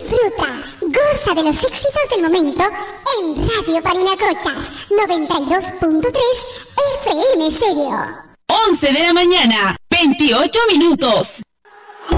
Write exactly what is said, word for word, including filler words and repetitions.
Disfruta, goza de los éxitos del momento en Radio Parinacochas noventa y dos punto tres F M Stereo. once de la mañana, veintiocho minutos.